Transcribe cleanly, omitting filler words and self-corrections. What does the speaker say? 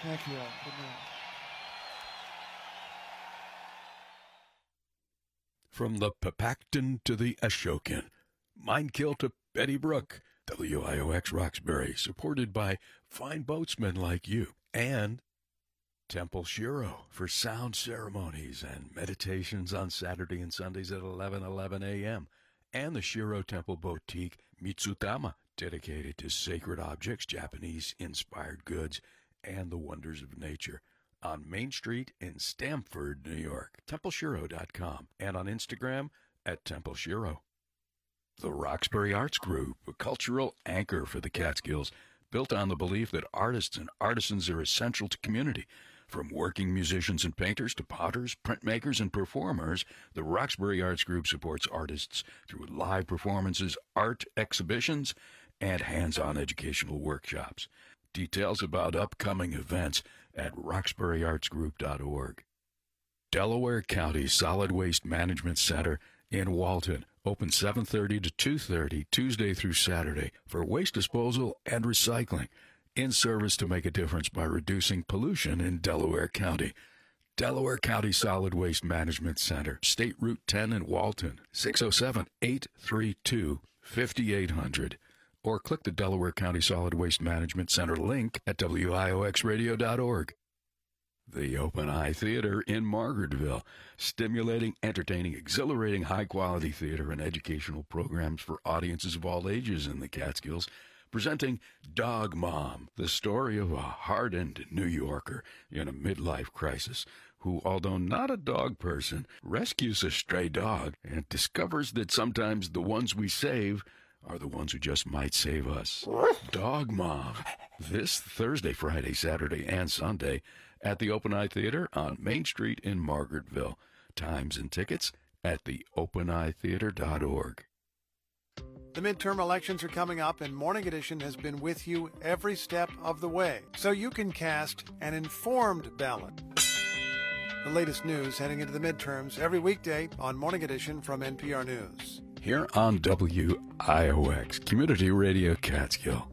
Thank you all. Good night. From the Papacton to the Ashokan, Mindkill to Betty Brook, WIOX Roxbury, supported by fine boatsmen like you, and Temple Shiro for sound ceremonies and meditations on Saturday and Sundays at 11:11 a.m., and the Shiro Temple Boutique Mitsutama, dedicated to sacred objects, Japanese-inspired goods, and the wonders of nature, on Main Street in Stamford, New York. TempleShiro.com, and on Instagram at Temple Shiro. The Roxbury Arts Group, a cultural anchor for the Catskills, built on the belief that artists and artisans are essential to community. From working musicians and painters to potters, printmakers, and performers, the Roxbury Arts Group supports artists through live performances, art exhibitions, and hands-on educational workshops. Details about upcoming events at roxburyartsgroup.org. Delaware County Solid Waste Management Center in Walton, open 7:30 to 2:30 Tuesday through Saturday for waste disposal and recycling, in service to make a difference by reducing pollution in Delaware County. Delaware County Solid Waste Management Center, State Route 10 in Walton, 607-832-5800. Or click the Delaware County Solid Waste Management Center link at wioxradio.org. The Open Eye Theater in Margaretville, stimulating, entertaining, exhilarating, high-quality theater and educational programs for audiences of all ages in the Catskills, presenting Dog Mom, the story of a hardened New Yorker in a midlife crisis who, although not a dog person, rescues a stray dog and discovers that sometimes the ones we save are the ones who just might save us. Dog Mom, this Thursday, Friday, Saturday, and Sunday at the Open Eye Theater on Main Street in Margaretville. Times and tickets at theopeneyetheater.org. The midterm elections are coming up, and Morning Edition has been with you every step of the way, so you can cast an informed ballot. The latest news heading into the midterms every weekday on Morning Edition from NPR News. Here on WIOX, Community Radio Catskill.